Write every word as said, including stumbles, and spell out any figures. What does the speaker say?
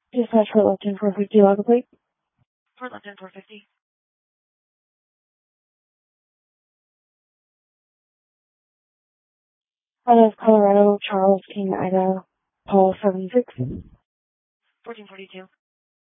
Dispatch for Lupton four fifty, log a plate. For Lupton four fifty. Out of Colorado, Charles King, Ida, Paul seven six. fourteen forty-two.